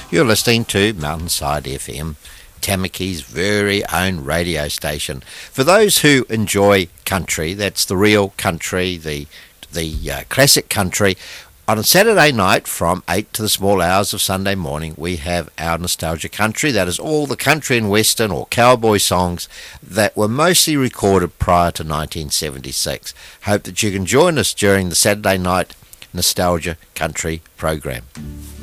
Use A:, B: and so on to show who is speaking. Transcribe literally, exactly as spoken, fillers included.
A: You're listening to Mountainside F M, Tamaki's very own radio station. For those who enjoy country, that's the real country, the the uh, classic country. On a Saturday night from eight to the small hours of Sunday morning, we have our Nostalgia Country. That is all the country and western or cowboy songs that were mostly recorded prior to nineteen seventy-six. Hope that you can join us during the Saturday night Nostalgia Country program.